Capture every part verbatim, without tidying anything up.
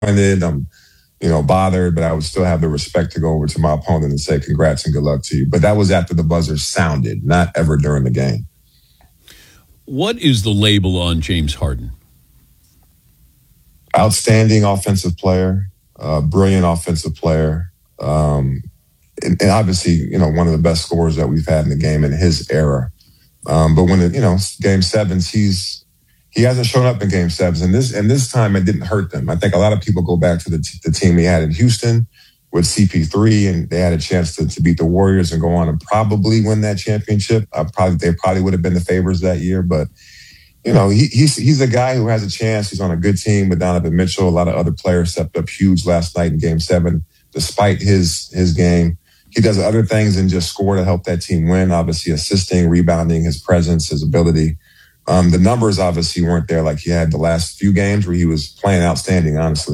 disappointed. I'm, you know, bothered, but I would still have the respect to go over to my opponent and say congrats and good luck to you. But that was after the buzzer sounded, not ever during the game. What is the label on James Harden? Outstanding offensive player, uh, brilliant offensive player, um, and, and obviously, you know, one of the best scorers that we've had in the game in his era. Um, but when it, you know, game sevens, he's he hasn't shown up in game sevens, and this and this time it didn't hurt them. I think a lot of people go back to the, t- the team he had in Houston with C P three, and they had a chance to, to beat the Warriors and go on and probably win that championship. I probably they probably would have been the favorites that year, but. You know, he, he's he's a guy who has a chance. He's on a good team with Donovan Mitchell. A lot of other players stepped up huge last night in Game Seven, despite his his game. He does other things than just score to help that team win. Obviously, assisting, rebounding, his presence, his ability. Um, the numbers obviously weren't there like he had the last few games where he was playing outstanding, honestly.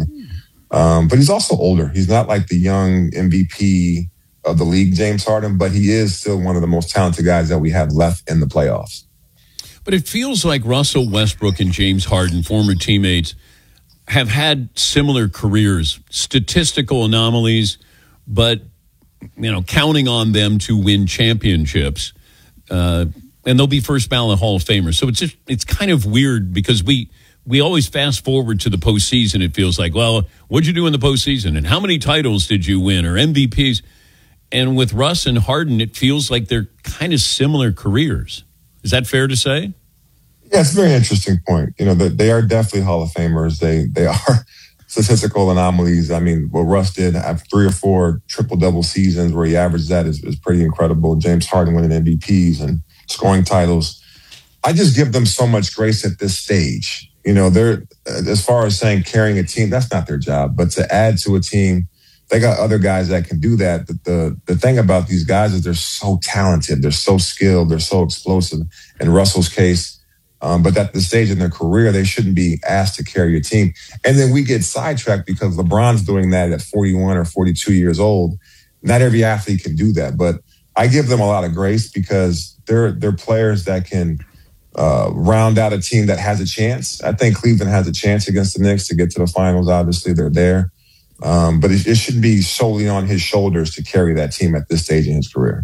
Um, but he's also older. He's not like the young M V P of the league, James Harden, but he is still one of the most talented guys that we have left in the playoffs. But it feels like Russell Westbrook and James Harden, former teammates, have had similar careers, statistical anomalies, but, you know, counting on them to win championships. Uh, and they'll be first ballot Hall of Famers. So it's just, it's kind of weird because we we always fast forward to the postseason. It feels like, well, what'd you do in the postseason? And how many titles did you win or M V Ps? And with Russ and Harden, it feels like they're kind of similar careers. Is that fair to say? Yeah, it's a very interesting point. You know, they are definitely Hall of Famers. They they are statistical anomalies. I mean, what Russ did, have three or four triple-double seasons where he averaged that is, is pretty incredible. James Harden winning M V Ps and scoring titles. I just give them so much grace at this stage. You know, they're, as far as saying carrying a team, that's not their job. But to add to a team, they got other guys that can do that. The, the the thing about these guys is they're so talented. They're so skilled. They're so explosive. In Russell's case, um, but at the stage in their career, they shouldn't be asked to carry a team. And then we get sidetracked because LeBron's doing that at forty-one or forty-two years old. Not every athlete can do that. But I give them a lot of grace because they're they're players that can uh, round out a team that has a chance. I think Cleveland has a chance against the Knicks to get to the finals. Obviously, they're there. Um, but it, it shouldn't be solely on his shoulders to carry that team at this stage in his career.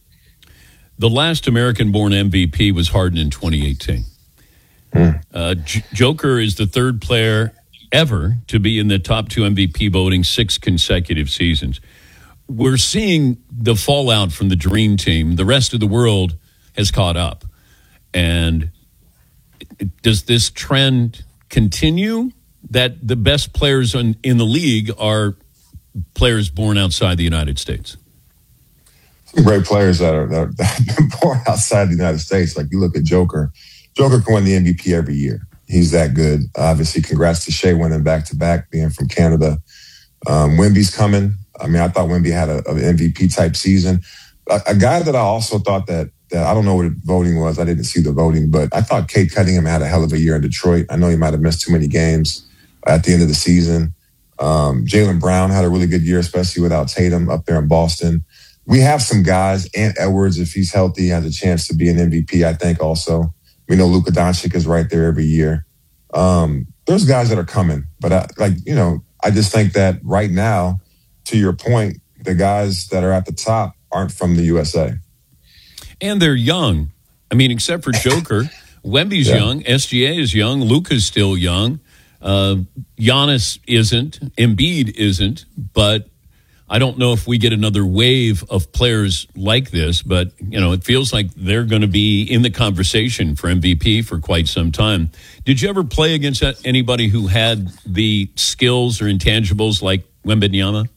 The last American-born M V P was Harden in twenty eighteen. Mm. Uh, J- Joker is the third player ever to be in the top two M V P voting six consecutive seasons. We're seeing the fallout from the Dream Team. The rest of the world has caught up. And does this trend continue? That the best players in, in the league are players born outside the United States? Some great players that are that, are, that have been born outside the United States. Like you look at Joker. Joker can win the M V P every year. He's that good. Obviously, congrats to Shea winning back-to-back, being from Canada. Um, Wemby's coming. I mean, I thought Wemby had a, an M V P-type season. A, a guy that I also thought that, that, I don't know what the voting was. I didn't see the voting, but I thought Cade Cunningham had a hell of a year in Detroit. I know he might have missed too many games at the end of the season. Um, Jaylen Brown had a really good year, especially without Tatum up there in Boston. We have some guys. Ant Edwards, if he's healthy, has a chance to be an M V P, I think, also. We know Luka Doncic is right there every year. Um, there's guys that are coming. But, I, like, you know, I just think that right now, to your point, the guys that are at the top aren't from the U S A. And they're young. I mean, except for Joker, Wemby's yeah. young, S G A is young, Luka's still young. Uh, Giannis isn't, Embiid isn't, but I don't know if we get another wave of players like this, but, you know, it feels like they're going to be in the conversation for M V P for quite some time. Did you ever play against anybody who had the skills or intangibles like Wembanyama?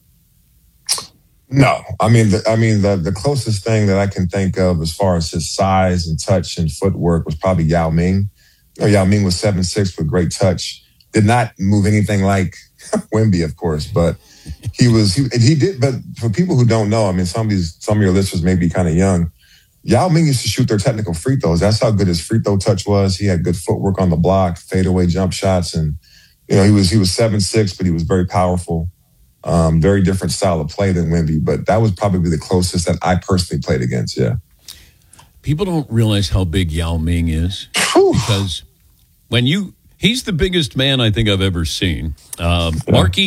No. I mean, the, I mean, the, the closest thing that I can think of as far as his size and touch and footwork was probably Yao Ming. You know, Yao Ming was seven six with great touch. Did not move anything like Wemby, of course, but he was, he, he did, but for people who don't know, I mean, some of these, some of your listeners may be kind of young. Yao Ming used to shoot their technical free throws. That's how good his free throw touch was. He had good footwork on the block, fadeaway jump shots. And, you know, he was, he was seven six, but he was very powerful. Um, very different style of play than Wemby, but that was probably the closest that I personally played against. Yeah. People don't realize how big Yao Ming is because when you, He's the biggest man I think I've ever seen. Um, Yeah. Marquis